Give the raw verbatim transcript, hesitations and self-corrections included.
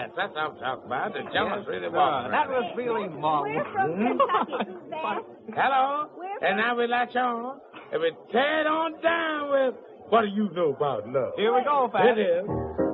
Yes, that's what I'm talking about. The jealous Yes, really sir. walking That around. was really mom. We're from Kentucky, Suzanne. Hello? We're And now we latch on. And we tear it on down with what do you know about love? Here we go, It Pat. is.